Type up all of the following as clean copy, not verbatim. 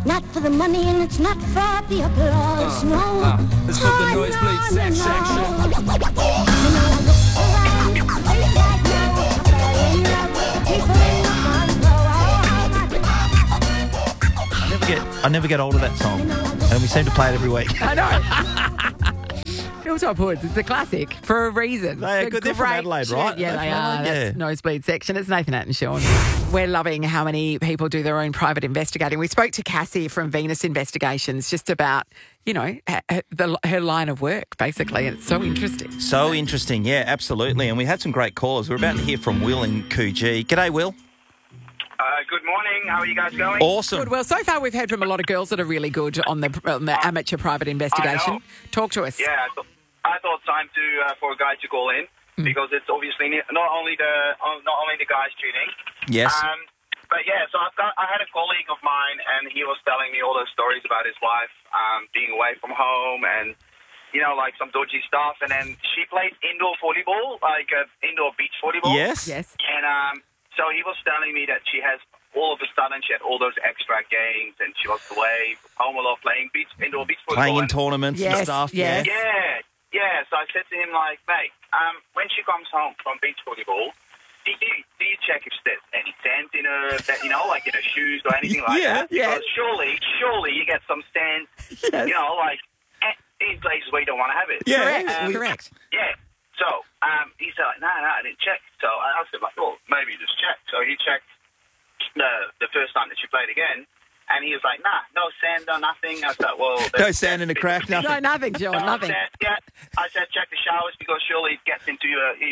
Not for the money and it's not for the applause, no. It's for the nosebleed section. I never get old of that song, and we seem to play it every week. I know. Hilltop Hoods, it's a classic for a reason. They are good. They're from Adelaide, right? Yeah, they are. Yeah. That's Nosebleed Section. It's Nathan Atten, Sean. We're loving how many people do their own private investigating. We spoke to Cassie from Venus Investigations just about, her line of work, basically. And it's so interesting. So interesting, yeah, absolutely. And we had some great callers. We're about to hear from Will in Coogee. G'day, Will. Good morning. How are you guys going? Awesome. Good. Well, so far we've heard from a lot of girls that are really good on the amateur private investigation. I know. Talk to us. Yeah, I thought time for a guy to call in because it's obviously not only the guys tuning. Yes. But yeah, so I had a colleague of mine, and he was telling me all those stories about his wife being away from home and like some dodgy stuff. And then she played indoor volleyball, like indoor beach volleyball. Yes. And so he was telling me that she has. All of a sudden, she had all those extra games, and she was away from home a lot, playing indoor beach volleyball. Playing in tournaments and stuff. Yes. Yeah. So I said to him, like, mate, when she comes home from beach volleyball, do you check if there's any sand in her, like in her shoes or anything like that? Yeah. Because surely you get some sand, like in places where you don't want to have it. Yeah. Correct. Yeah. So he said, like, no, I didn't check. So I said, like, well, maybe you just check. So he checked. The first time that she played again, and he was like, nah, no sand, no nothing. I thought, well... No sand in the crack, nothing. No, nothing, John, nothing. Yeah, I said check the showers because surely it gets into,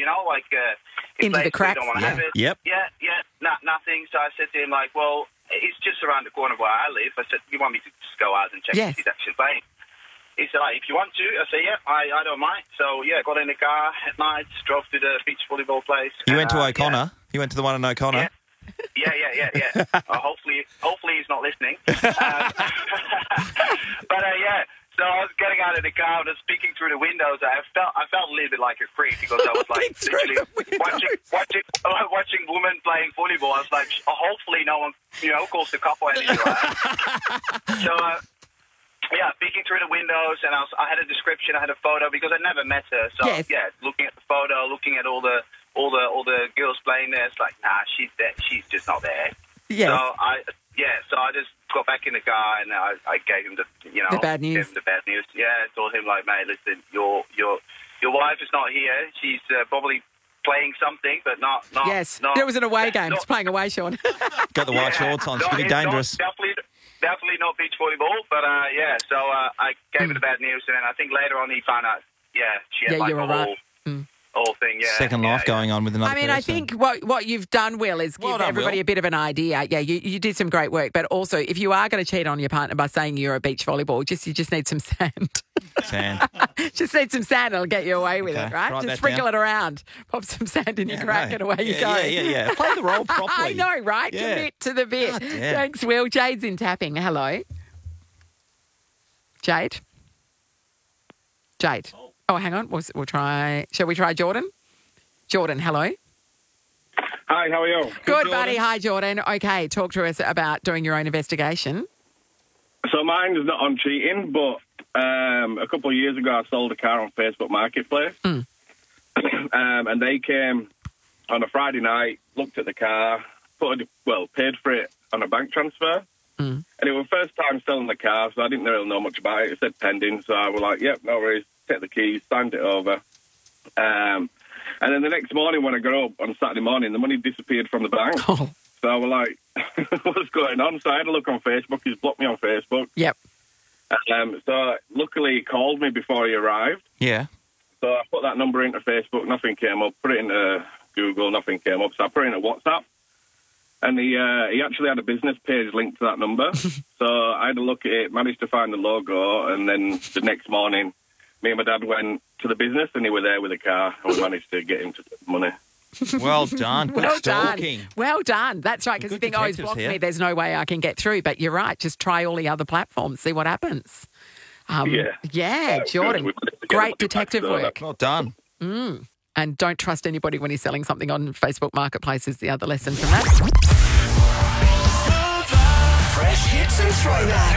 into the cracks. You don't want to have it. Yep. Yeah, nothing. So I said to him, like, well, it's just around the corner where I live. I said, you want me to just go out and check if he's actually playing? He said, like, if you want to. I said, yeah, I don't mind. So, yeah, got in the car at night, drove to the beach volleyball place. You went to O'Connor? Yeah. You went to the one in O'Connor? Yeah. Yeah. Hopefully he's not listening. But yeah. So I was getting out of the car and speaking through the windows. I felt a little bit like a freak because I was like literally watching women playing volleyball. I was like, hopefully no one calls the cop or anything like that. So. Yeah, peeking through the windows, and I had a description, I had a photo because I never met her. So yeah, looking at the photo, looking at all the girls playing there, it's like, nah, she's there. She's just not there. Yes. So I just got back in the car and I gave him the bad news. Gave him the bad news. Yeah, I told him like, mate, listen, your wife is not here. She's probably playing something, but not. Yes, it was an away game. It's playing away, Sean. Got the white shorts on. It's going to be dangerous. Definitely not beach volleyball, but so I gave her the bad news, and then I think later on he found out, she had like a whole thing, Second life going on with another person. I think what you've done, Will, is give everybody a bit of an idea. Yeah, you did some great work, but also if you are going to cheat on your partner by saying you're a beach volleyball, you just need some sand. Just need some sand, it'll get you away with it, right? Just sprinkle it around, pop some sand in your crack, and away you go. Yeah. Play the role properly. I know, right? Yeah. Commit to the bit. Thanks, Will. Jade's in tapping. Hello. Jade? Oh, hang on. We'll try. Shall we try Jordan? Jordan, hello. Hi, how are you? Good, buddy. Hi, Jordan. Okay, talk to us about doing your own investigation. So mine is not on cheating, but a couple of years ago I sold a car on Facebook Marketplace. And they came on a Friday night, looked at the car, paid for it on a bank transfer. And it was first time selling the car, so I didn't really know much about it. It said pending, so I was like, yep, no worries. Take the keys, signed it over. And then the next morning when I got up on Saturday morning, the money disappeared from the bank. Oh. So I was like, what's going on? So I had a look on Facebook. He's blocked me on Facebook. Yep. So luckily he called me before he arrived. Yeah. So I put that number into Facebook, nothing came up. Put it into Google, nothing came up. So I put it into WhatsApp. And he actually had a business page linked to that number. So I had a look at it, managed to find the logo, and then the next morning, me and my dad went to the business, and he was there with a car, and we managed to get him to take the money. Well done. Good stalking. Well done. That's right, because you think, he's blocked me, there's no way I can get through. But you're right, just try all the other platforms, see what happens. Jordan, great detective work. Well done. And don't trust anybody when he's selling something on Facebook Marketplace is the other lesson from that. Fresh hits Awesome Throwback.